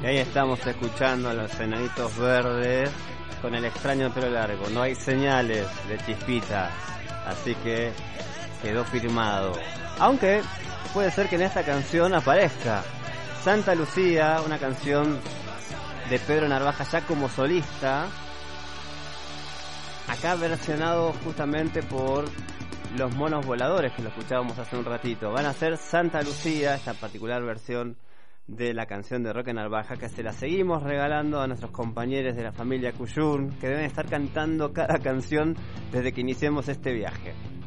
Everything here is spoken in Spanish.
Y ahí estamos escuchando a los Enanitos Verdes con el extraño pelo largo. No hay señales de Chispita, así que quedó firmado. Aunque puede ser que en esta canción aparezca Santa Lucía, una canción de Pedro Narvaja ya como solista, acá versionado justamente por Los Monos Voladores, que lo escuchábamos hace un ratito. Van a hacer Santa Lucía, esta particular versión de la canción de Roque Narvaja, que se la seguimos regalando a nuestros compañeros de la familia Cuyún, que deben estar cantando cada canción desde que iniciemos este viaje.